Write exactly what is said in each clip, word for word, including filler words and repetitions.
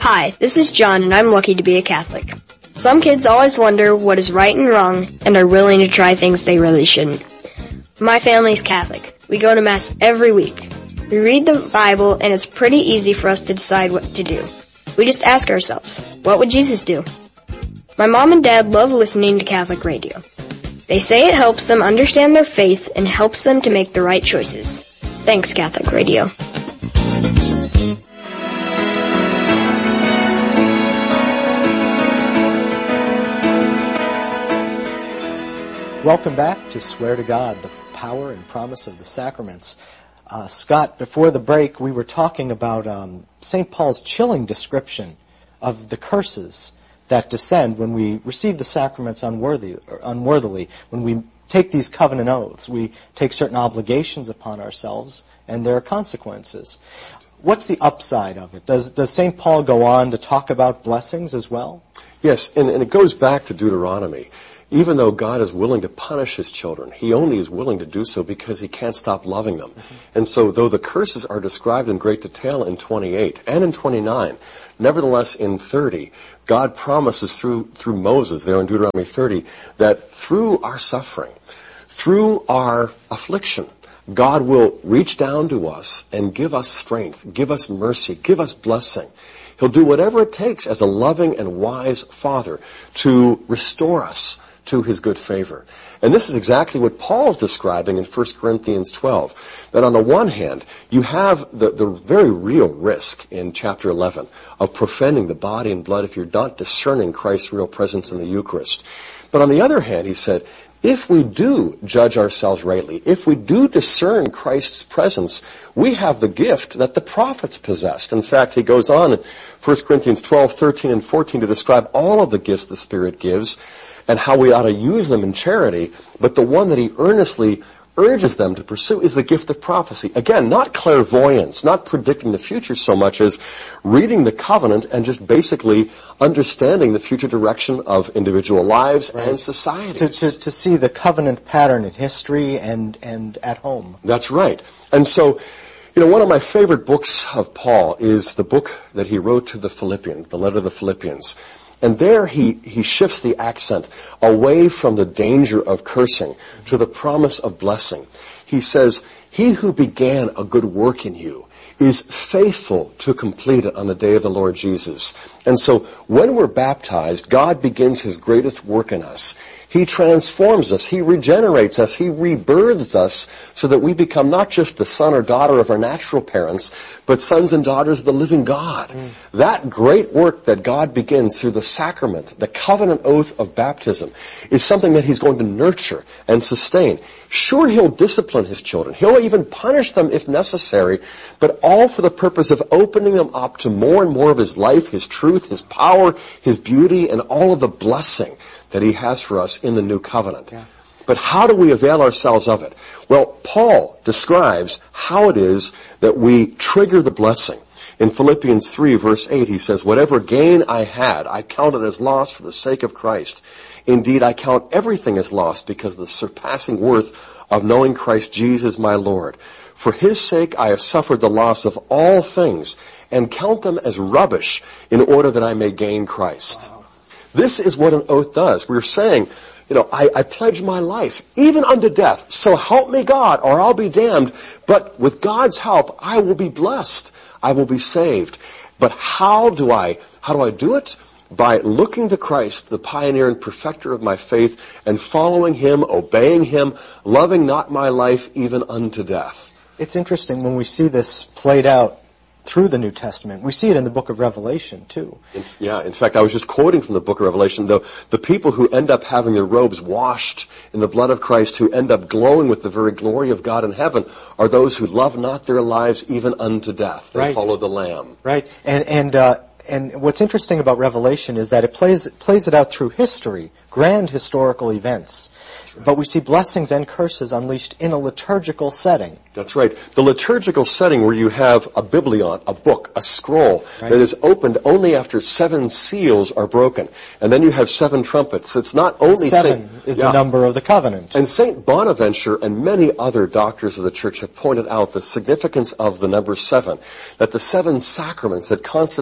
Hi, this is John, and I'm lucky to be a Catholic. Some kids always wonder what is right and wrong and are willing to try things they really shouldn't. My family's Catholic. We go to Mass every week. We read the Bible, and it's pretty easy for us to decide what to do. We just ask ourselves, what would Jesus do? My mom and dad love listening to Catholic radio. They say it helps them understand their faith and helps them to make the right choices. Thanks, Catholic Radio. Welcome back to Swear to God, the power and promise of the sacraments. Uh, Scott, before the break, we were talking about um, Saint Paul's chilling description of the curses that descend when we receive the sacraments unworthy, or unworthily. When we take these covenant oaths, we take certain obligations upon ourselves, and there are consequences. What's the upside of it? Does, does Saint Paul go on to talk about blessings as well? Yes, and, and it goes back to Deuteronomy. Even though God is willing to punish his children, he only is willing to do so because he can't stop loving them. Mm-hmm. And so though the curses are described in great detail in twenty-eight and in twenty-nine, nevertheless in thirty, God promises through through Moses there in Deuteronomy thirty that through our suffering, through our affliction, God will reach down to us and give us strength, give us mercy, give us blessing. He'll do whatever it takes as a loving and wise father to restore us to his good favor. And this is exactly what Paul's describing in First Corinthians twelve. That on the one hand, you have the, the very real risk in chapter eleven of profaning the body and blood if you're not discerning Christ's real presence in the Eucharist. But on the other hand, he said, if we do judge ourselves rightly, if we do discern Christ's presence, we have the gift that the prophets possessed. In fact, he goes on in First Corinthians twelve, thirteen, and fourteen to describe all of the gifts the Spirit gives and how we ought to use them in charity, but the one that he earnestly urges them to pursue is the gift of prophecy. Again, not clairvoyance, not predicting the future so much as reading the covenant and just basically understanding the future direction of individual lives right. and societies. To, to, to see the covenant pattern in history and, and at home. That's right. And so, you know, one of my favorite books of Paul is the book that he wrote to the Philippians, the letter to the Philippians. And there he, he shifts the accent away from the danger of cursing to the promise of blessing. He says, he who began a good work in you is faithful to complete it on the day of the Lord Jesus. And so when we're baptized, God begins his greatest work in us. He transforms us. He regenerates us. He rebirths us so that we become not just the son or daughter of our natural parents, but sons and daughters of the living God. Mm. That great work that God begins through the sacrament, the covenant oath of baptism, is something that he's going to nurture and sustain. Sure, he'll discipline his children. He'll even punish them if necessary, but all for the purpose of opening them up to more and more of his life, his truth, his power, his beauty, and all of the blessing that he has for us in the new covenant. Yeah. But how do we avail ourselves of it? Well, Paul describes how it is that we trigger the blessing. In Philippians three, verse eight, he says, whatever gain I had, I counted as loss for the sake of Christ. Indeed, I count everything as lost because of the surpassing worth of knowing Christ Jesus my Lord. For his sake I have suffered the loss of all things and count them as rubbish in order that I may gain Christ. Wow. This is what an oath does. We're saying, you know, I, I pledge my life, even unto death. So help me God, or I'll be damned. But with God's help, I will be blessed. I will be saved. But how do I, how do I do it? By looking to Christ, the pioneer and perfecter of my faith, and following him, obeying him, loving not my life even unto death. It's interesting when we see this played out through the New Testament. We see it in the book of Revelation, too. In, yeah, in fact, I was just quoting from the book of Revelation, the, the people who end up having their robes washed in the blood of Christ, who end up glowing with the very glory of God in heaven, are those who love not their lives even unto death. They right. follow the Lamb. Right. And, and, uh, and what's interesting about Revelation is that it plays, it plays it out through history, grand historical events. Right. But we see blessings and curses unleashed in a liturgical setting. That's right. The liturgical setting where you have a biblion, a book, a scroll right. that is opened only after seven seals are broken. And then you have seven trumpets. It's not only Seven Saint, is yeah. the number of the covenant. And Saint Bonaventure and many other doctors of the Church have pointed out the significance of the number seven, that the seven sacraments that constitute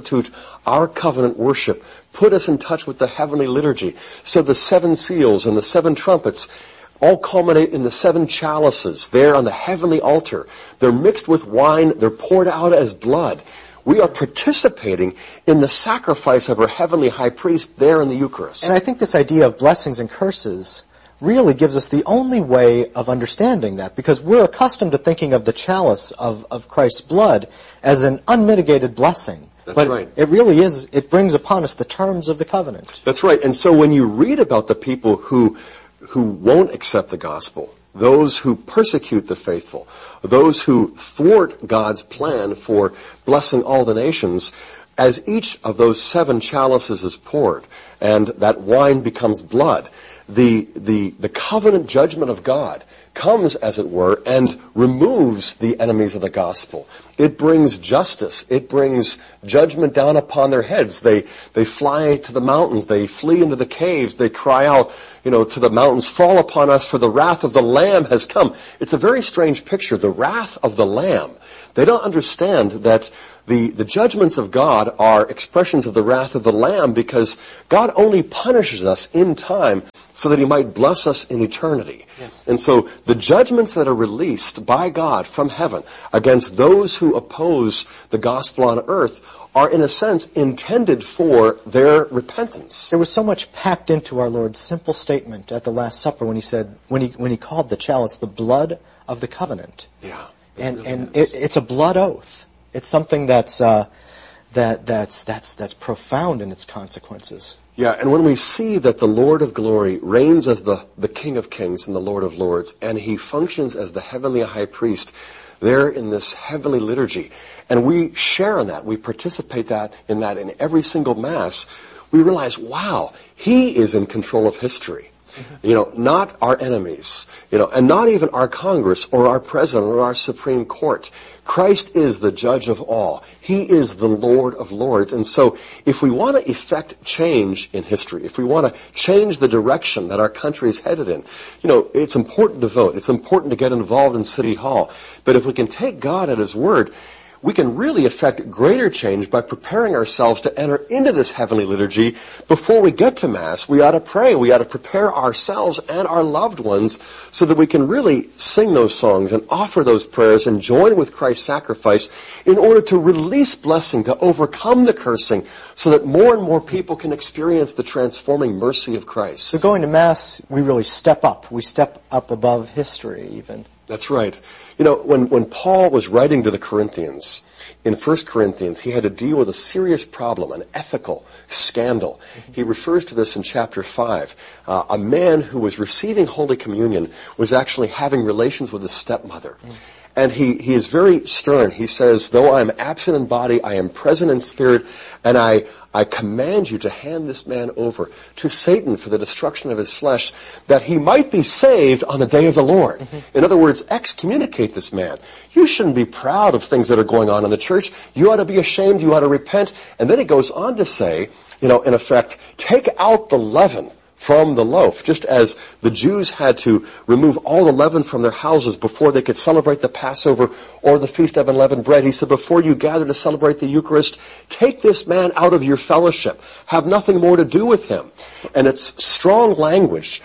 our covenant worship, put us in touch with the heavenly liturgy. So the seven seals and the seven trumpets all culminate in the seven chalices there on the heavenly altar. They're mixed with wine. They're poured out as blood. We are participating in the sacrifice of our heavenly high priest there in the Eucharist. And I think this idea of blessings and curses really gives us the only way of understanding that, because we're accustomed to thinking of the chalice of, of Christ's blood as an unmitigated blessing. That's but right. It really is, it brings upon us the terms of the covenant. That's right. And so when you read about the people who who won't accept the gospel, those who persecute the faithful, those who thwart God's plan for blessing all the nations, as each of those seven chalices is poured and that wine becomes blood, the the the covenant judgment of God comes, as it were, and removes the enemies of the gospel. It brings justice. It brings judgment down upon their heads. They they fly to the mountains. They flee into the caves. They cry out, you know, to the mountains, fall upon us, for the wrath of the Lamb has come. It's a very strange picture, the wrath of the Lamb. They don't understand that the, the judgments of God are expressions of the wrath of the Lamb, because God only punishes us in time so that he might bless us in eternity. Yes. And so the judgments that are released by God from heaven against those who oppose the gospel on earth are, in a sense, intended for their repentance. There was so much packed into our Lord's simple statement at the Last Supper when he said, when he when he called the chalice the blood of the covenant. Yeah. And really and it, it's a blood oath. It's something that's uh, that that's that's that's profound in its consequences. Yeah, and when we see that the Lord of glory reigns as the, the King of kings and the Lord of lords, and he functions as the heavenly high priest there in this heavenly liturgy, and we share in that, we participate that in that in every single Mass, we realize, wow, he is in control of history. You know, not our enemies, you know, and not even our Congress or our President or our Supreme Court. Christ is the judge of all. He is the Lord of lords. And so if we want to effect change in history, if we want to change the direction that our country is headed in, you know, it's important to vote. It's important to get involved in City Hall. But if we can take God at his word, we can really affect greater change by preparing ourselves to enter into this heavenly liturgy. Before we get to Mass, we ought to pray. We ought to prepare ourselves and our loved ones so that we can really sing those songs and offer those prayers and join with Christ's sacrifice in order to release blessing, to overcome the cursing, so that more and more people can experience the transforming mercy of Christ. So going to Mass, we really step up. We step up above history even. That's right. You know, when, when Paul was writing to the Corinthians, in First Corinthians, he had to deal with a serious problem, an ethical scandal. Mm-hmm. He refers to this in chapter five. Uh, a man who was receiving Holy Communion was actually having relations with his stepmother. Mm-hmm. And he, he is very stern. He says, though I am absent in body, I am present in spirit, and I, I command you to hand this man over to Satan for the destruction of his flesh, that he might be saved on the day of the Lord. Mm-hmm. In other words, excommunicate this man. You shouldn't be proud of things that are going on in the church. You ought to be ashamed. You ought to repent. And then he goes on to say, you know, in effect, take out the leaven from the loaf, just as the Jews had to remove all the leaven from their houses before they could celebrate the Passover or the Feast of Unleavened Bread. He said, before you gather to celebrate the Eucharist, take this man out of your fellowship. Have nothing more to do with him. And it's strong language.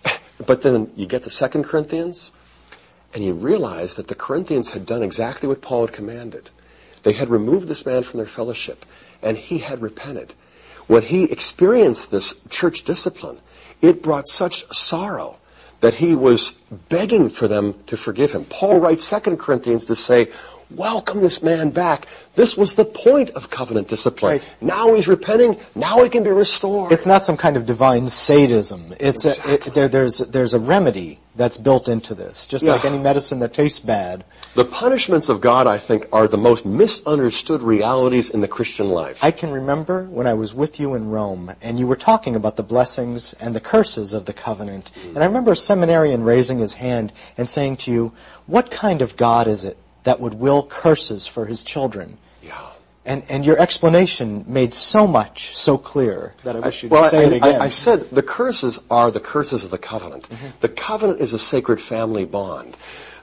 But then you get to Second Corinthians, and you realize that the Corinthians had done exactly what Paul had commanded. They had removed this man from their fellowship, and he had repented. When he experienced this church discipline, it brought such sorrow that he was begging for them to forgive him. Paul writes Second Corinthians to say, welcome this man back. This was the point of covenant discipline. Right. Now he's repenting. Now he can be restored. It's not some kind of divine sadism. It's exactly. a, it, there, there's there's a remedy that's built into this, just yeah. like any medicine that tastes bad. The punishments of God, I think, are the most misunderstood realities in the Christian life. I can remember when I was with you in Rome, and you were talking about the blessings and the curses of the covenant. Mm. And I remember a seminarian raising his hand and saying to you, what kind of God is it that would will curses for his children? Yeah. And and your explanation made so much so clear that I wish you'd well, say I, it again. I, I said the curses are the curses of the covenant. Mm-hmm. The covenant is a sacred family bond.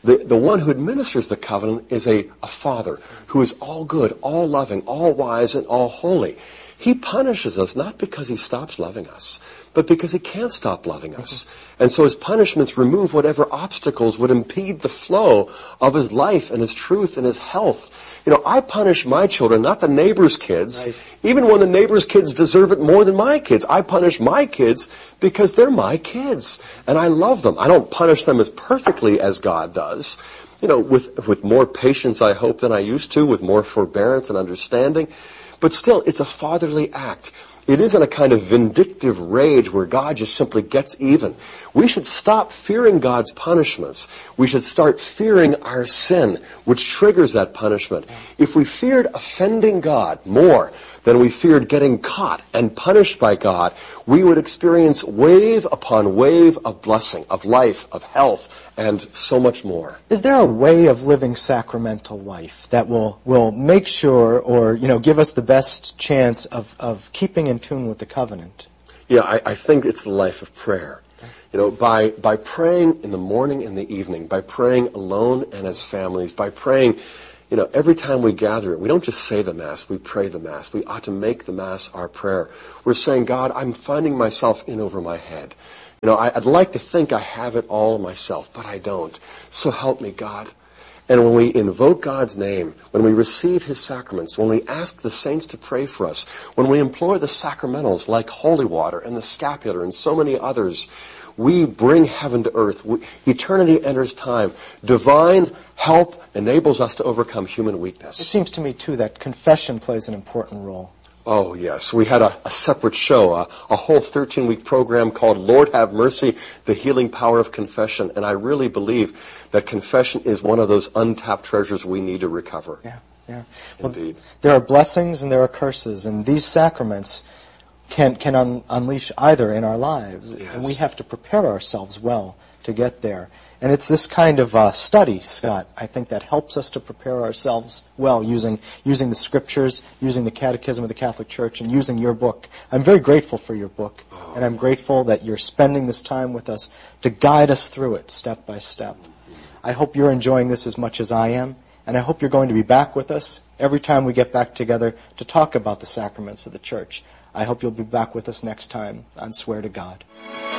The, the one who administers the covenant is a, a father who is all good, all loving, all wise, and all holy. He punishes us not because he stops loving us, but because he can't stop loving us. And so his punishments remove whatever obstacles would impede the flow of his life and his truth and his health. You know, I punish my children, not the neighbor's kids, right. Even when the neighbor's kids deserve it more than my kids. I punish my kids because they're my kids, and I love them. I don't punish them as perfectly as God does. You know, with, with more patience, I hope, than I used to, with more forbearance and understanding. But still, it's a fatherly act. It isn't a kind of vindictive rage where God just simply gets even. We should stop fearing God's punishments. We should start fearing our sin, which triggers that punishment. If we feared offending God more than we feared getting caught and punished by God, we would experience wave upon wave of blessing, of life, of health, and so much more. Is there a way of living sacramental life that will, will make sure or, you know, give us the best chance of, of keeping in tune with the covenant? Yeah, I, I think it's the life of prayer. You know, by, by praying in the morning and the evening, by praying alone and as families, by praying, you know, every time we gather, we don't just say the Mass, we pray the Mass. We ought to make the Mass our prayer. We're saying, God, I'm finding myself in over my head. You know, I, I'd like to think I have it all myself, but I don't. So help me, God. And when we invoke God's name, when we receive His sacraments, when we ask the saints to pray for us, when we implore the sacramentals like holy water and the scapular and so many others, we bring heaven to earth. We, eternity enters time. Divine help enables us to overcome human weakness. It seems to me, too, that confession plays an important role. Oh, yes. We had a, a separate show, a, a whole thirteen-week program called Lord Have Mercy, The Healing Power of Confession. And I really believe that confession is one of those untapped treasures we need to recover. Yeah, yeah. Well, indeed. There are blessings and there are curses, and these sacraments can can un- unleash either in our lives. Yes. And we have to prepare ourselves well to get there. And it's this kind of uh, study, Scott, I think, that helps us to prepare ourselves well using using the Scriptures, using the Catechism of the Catholic Church, and using your book. I'm very grateful for your book, oh. and I'm grateful that you're spending this time with us to guide us through it step by step. I hope you're enjoying this as much as I am, and I hope you're going to be back with us every time we get back together to talk about the sacraments of the Church. I hope you'll be back with us next time on Swear to God.